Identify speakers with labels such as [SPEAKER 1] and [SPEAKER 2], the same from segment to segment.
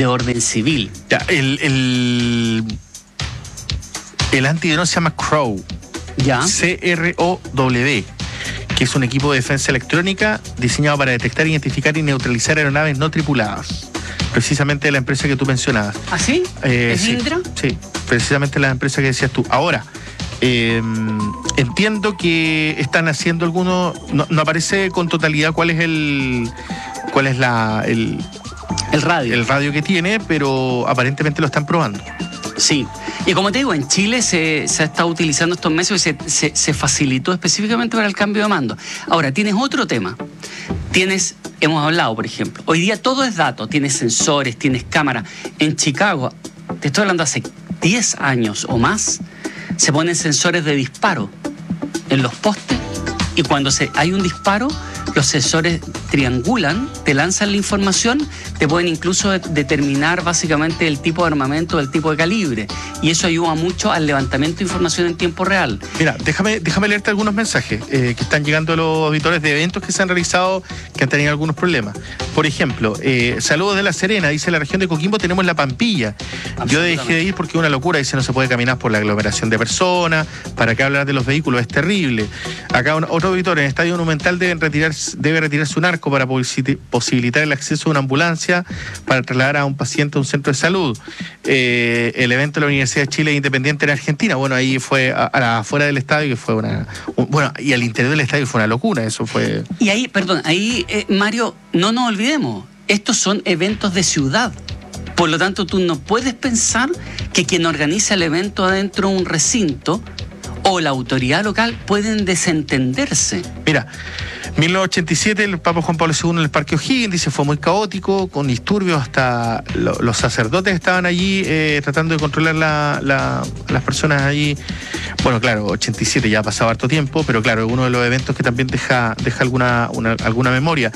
[SPEAKER 1] de orden civil.
[SPEAKER 2] Ya, el antidrón se llama CROW.
[SPEAKER 1] ¿Ya?
[SPEAKER 2] CROW, que es un equipo de defensa electrónica diseñado para detectar, identificar y neutralizar aeronaves no tripuladas. Precisamente de la empresa que tú mencionabas.
[SPEAKER 1] ¿Ah, sí? ¿Es
[SPEAKER 2] sí,
[SPEAKER 1] Indra?
[SPEAKER 2] Sí, precisamente la empresa que decías tú. Ahora, entiendo que están haciendo algunos. No aparece con totalidad cuál es el
[SPEAKER 1] radio.
[SPEAKER 2] El radio que tiene, pero aparentemente lo están probando.
[SPEAKER 1] Sí, y como te digo, en Chile se ha estado utilizando estos medios y se facilitó específicamente para el cambio de mando. Ahora, tienes otro tema. Hemos hablado, por ejemplo, hoy día todo es dato, tienes sensores, tienes cámaras. En Chicago, te estoy hablando hace 10 años o más, se ponen sensores de disparo en los postes y cuando hay un disparo, los sensores triangulan, te lanzan la información, te pueden incluso determinar básicamente el tipo de armamento, el tipo de calibre. Y eso ayuda mucho al levantamiento de información en tiempo real.
[SPEAKER 2] Mira, déjame leerte algunos mensajes que están llegando a los auditores de eventos que se han realizado que han tenido algunos problemas. Por ejemplo, saludos de La Serena, dice: la región de Coquimbo tenemos la Pampilla. Yo dejé de ir porque es una locura, dice, no se puede caminar por la aglomeración de personas, para qué hablar de los vehículos, es terrible. Acá otro auditor: en el Estadio Monumental debe retirarse un arco para posibilitar el acceso a una ambulancia para trasladar a un paciente a un centro de salud. El evento de la Universidad de Chile Independiente en Argentina, bueno, ahí fue afuera del estadio, que fue y al interior del estadio fue una locura, eso fue...
[SPEAKER 1] Y ahí, Mario, no nos olvidemos, estos son eventos de ciudad. Por lo tanto, tú no puedes pensar que quien organiza el evento adentro de un recinto o la autoridad local pueden desentenderse.
[SPEAKER 2] Mira, 1987 el Papa Juan Pablo II en el Parque O'Higgins, dice, fue muy caótico, con disturbios, hasta los sacerdotes estaban allí tratando de controlar las personas allí. Bueno, claro, 87 ya ha pasado harto tiempo, pero claro, es uno de los eventos que también deja alguna memoria.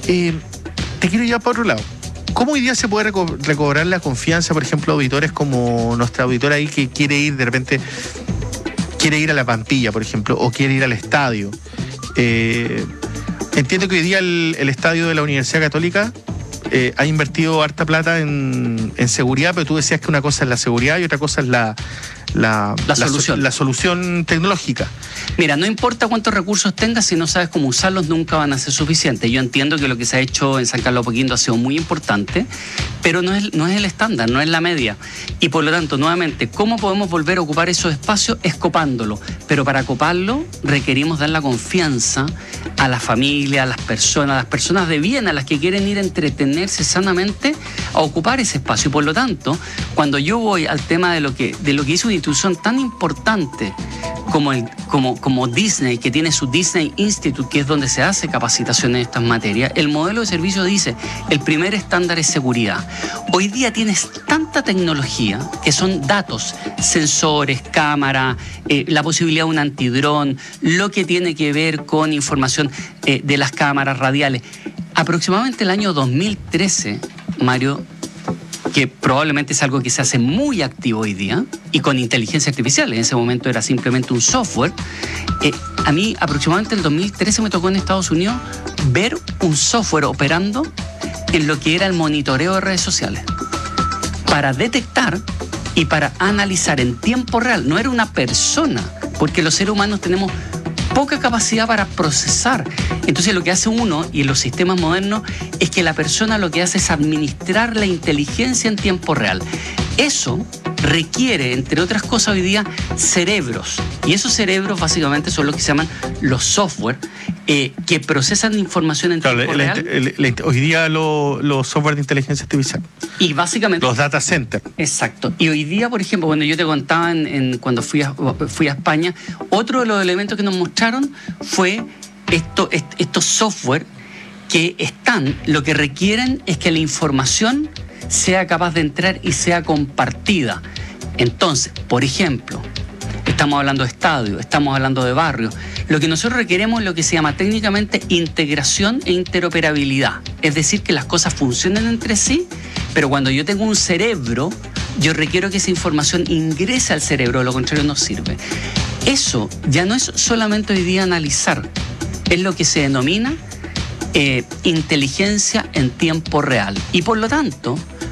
[SPEAKER 2] Te quiero llevar para otro lado. ¿Cómo hoy día se puede recobrar la confianza, por ejemplo, auditores como nuestra auditora ahí que quiere ir de repente, quiere ir a la Pampilla, por ejemplo, o quiere ir al estadio? Entiendo que hoy día el estadio de la Universidad Católica ha invertido harta plata en seguridad, pero tú decías que una cosa es la seguridad y otra cosa es la solución tecnológica.
[SPEAKER 1] Mira, no importa cuántos recursos tengas, si no sabes cómo usarlos, nunca van a ser suficientes. Yo entiendo que lo que se ha hecho en San Carlos de Apoquindo ha sido muy importante, pero no es el estándar, no es la media. Y por lo tanto, nuevamente, ¿cómo podemos volver a ocupar esos espacios? Es copándolo. Pero para coparlo requerimos dar la confianza a la familia, a las personas de bien, a las que quieren ir a entretenerse sanamente, a ocupar ese espacio. Y por lo tanto, cuando yo voy al tema de lo que hizo una institución tan importante como Disney, que tiene su Disney Institute, que es donde se hace capacitación en estas materias, el modelo de servicio dice, el primer estándar es seguridad. Hoy día tienes tanta tecnología, que son datos, sensores, cámara, la posibilidad de un antidrón, lo que tiene que ver con información de las cámaras radiales. Aproximadamente el año 2013, Mario, que probablemente es algo que se hace muy activo hoy día y con inteligencia artificial, en ese momento era simplemente un software. A mí aproximadamente en el 2013 me tocó en Estados Unidos ver un software operando en lo que era el monitoreo de redes sociales para detectar y para analizar en tiempo real. No era una persona, porque los seres humanos tenemos poca capacidad para procesar. Entonces lo que hace uno y en los sistemas modernos es que la persona lo que hace es administrar la inteligencia en tiempo real. Eso requiere, entre otras cosas hoy día, cerebros. Y esos cerebros básicamente son los que se llaman los software que procesan información en tiempo real.
[SPEAKER 2] Hoy día los software de inteligencia artificial.
[SPEAKER 1] Y básicamente...
[SPEAKER 2] los data centers.
[SPEAKER 1] Exacto. Y hoy día, por ejemplo, cuando yo te contaba cuando fui a España, otro de los elementos que nos mostraron fue estos software que lo que requieren es que la información sea capaz de entrar y sea compartida. Entonces, por ejemplo, estamos hablando de estadios, estamos hablando de barrios. Lo que nosotros requeremos es lo que se llama técnicamente integración e interoperabilidad. Es decir, que las cosas funcionen entre sí, pero cuando yo tengo un cerebro, yo requiero que esa información ingrese al cerebro, lo contrario no sirve. Eso ya no es solamente hoy día analizar, es lo que se denomina inteligencia en tiempo real. Y por lo tanto,